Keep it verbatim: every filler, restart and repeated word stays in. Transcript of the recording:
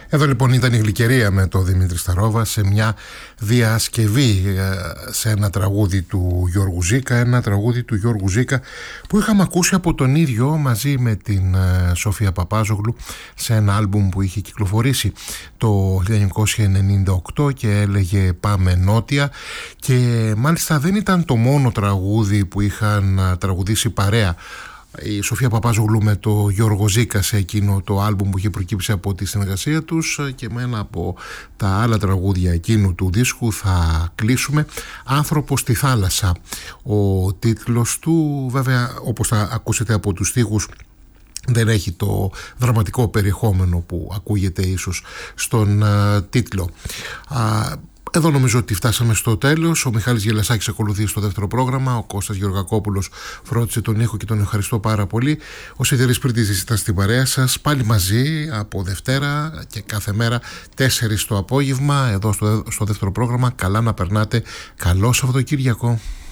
Εδώ λοιπόν ήταν η Γλυκερία με το Δημήτρη Σταρόβα σε μια διασκευή σε ένα τραγούδι του Γιώργου Ζήκα, ένα τραγούδι του Γιώργου Ζήκα που είχαμε ακούσει από τον ίδιο μαζί με την Σοφία Παπάζογλου σε ένα άλμπουμ που είχε κυκλοφορήσει το χίλια εννιακόσια ενενήντα οκτώ και έλεγε «Πάμε Νότια», και μάλιστα δεν ήταν το μόνο τραγούδι που είχαν τραγουδήσει παρέα η Σοφία Παπάζογλου με το Γιώργο Ζήκα σε εκείνο το άλμπουμ που είχε προκύψει από τη συνεργασία τους, και με ένα από τα άλλα τραγούδια εκείνου του δίσκου θα κλείσουμε. «Άνθρωπος στη θάλασσα» ο τίτλος του, βέβαια όπως θα ακούσετε από τους στίχους δεν έχει το δραματικό περιεχόμενο που ακούγεται ίσως στον uh, τίτλο. Uh, Εδώ νομίζω ότι φτάσαμε στο τέλος. Ο Μιχάλης Γελασάκης ακολουθεί στο δεύτερο πρόγραμμα. Ο Κώστας Γεωργακόπουλος φρόντισε τον ήχο και τον ευχαριστώ πάρα πολύ. Ο Σιδηρής Πρίτιζης ήταν στην παρέα σας. Πάλι μαζί από Δευτέρα και κάθε μέρα τέσσερις το απόγευμα εδώ στο, στο δεύτερο πρόγραμμα. Καλά να περνάτε. Καλό Σαββατοκύριακο.